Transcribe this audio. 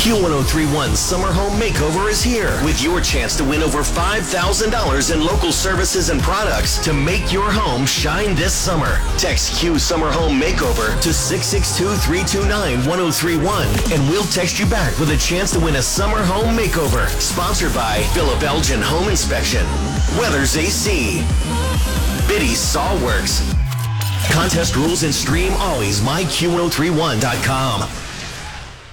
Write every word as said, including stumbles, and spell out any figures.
Q one oh three one Summer Home Makeover is here with your chance to win over five thousand dollars in local services and products to make your home shine this summer. Text Q Summer Home Makeover to six six two, three two nine, one oh three one and we'll text you back with a chance to win a summer home makeover. Sponsored by Philip Elgin Home Inspection, Weathers A C, Biddy's Sawworks. Contest rules and stream always my Q one oh three one dot com.